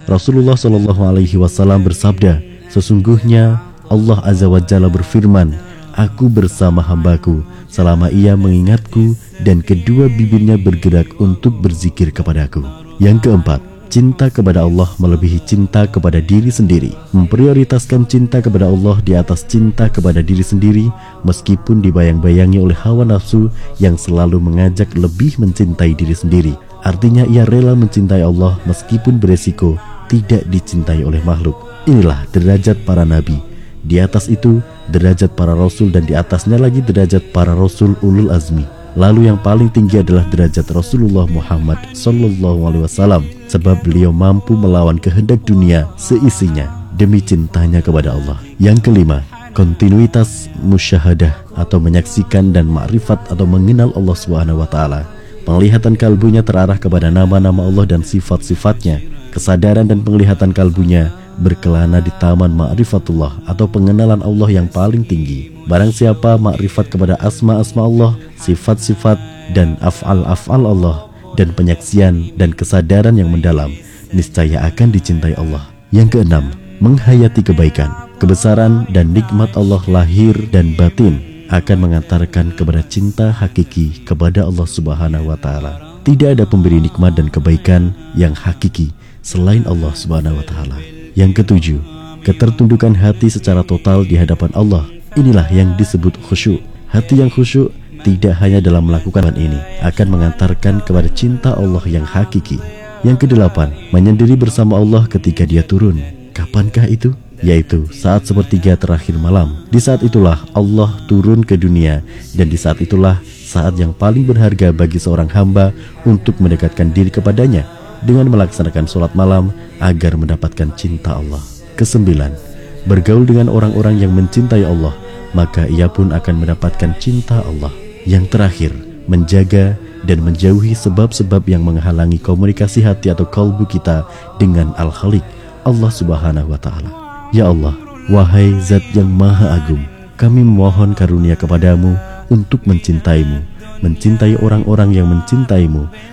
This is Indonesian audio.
Rasulullah Shallallahu Alaihi Wasallam bersabda, sesungguhnya Allah Azza wa Jalla berfirman, aku bersama hambaku selama ia mengingatku dan kedua bibirnya bergerak untuk berzikir kepadaku. Yang keempat, cinta kepada Allah melebihi cinta kepada diri sendiri. Memprioritaskan cinta kepada Allah di atas cinta kepada diri sendiri, meskipun dibayang-bayangi oleh hawa nafsu yang selalu mengajak lebih mencintai diri sendiri. Artinya ia rela mencintai Allah meskipun beresiko tidak dicintai oleh makhluk. Inilah derajat para nabi. Di atas itu derajat para rasul, dan di atasnya lagi derajat para rasul ulul azmi. Lalu yang paling tinggi adalah derajat Rasulullah Muhammad Sallallahu Alaihi Wasallam, sebab beliau mampu melawan kehendak dunia seisinya demi cintanya kepada Allah. Yang kelima, kontinuitas musyahadah atau menyaksikan dan ma'rifat atau mengenal Allah Subhanahu wa Ta'ala. Penglihatan kalbunya terarah kepada nama-nama Allah dan sifat-sifatnya. Kesadaran dan penglihatan kalbunya berkelana di taman ma'rifatullah atau pengenalan Allah yang paling tinggi. Barang siapa ma'rifat kepada asma-asma Allah, sifat-sifat dan af'al-af'al Allah, dan penyaksian dan kesadaran yang mendalam, niscaya akan dicintai Allah. Yang keenam, menghayati kebaikan, kebesaran dan nikmat Allah lahir dan batin akan mengantarkan kepada cinta hakiki kepada Allah Subhanahu wa Ta'ala. Tidak ada pemberi nikmat dan kebaikan yang hakiki selain Allah Subhanahu wa Ta'ala. Yang ketujuh, ketertundukan hati secara total di hadapan Allah. Inilah yang disebut khusyuk. Hati yang khusyuk tidak hanya dalam melakukan ini, akan mengantarkan kepada cinta Allah yang hakiki. Yang kedelapan, menyendiri bersama Allah ketika dia turun. Kapankah itu? Yaitu saat sepertiga terakhir malam. Di saat itulah Allah turun ke dunia, dan di saat itulah saat yang paling berharga bagi seorang hamba untuk mendekatkan diri kepadanya dengan melaksanakan sholat malam agar mendapatkan cinta Allah. Kesembilan, bergaul dengan orang-orang yang mencintai Allah, maka ia pun akan mendapatkan cinta Allah. Yang terakhir, menjaga dan menjauhi sebab-sebab yang menghalangi komunikasi hati atau kalbu kita dengan Al-Khaliq, Allah Subhanahu wa Ta'ala. Ya Allah, wahai Zat yang Maha Agung, kami memohon karunia kepadamu untuk mencintaimu, mencintai orang-orang yang mencintaimu,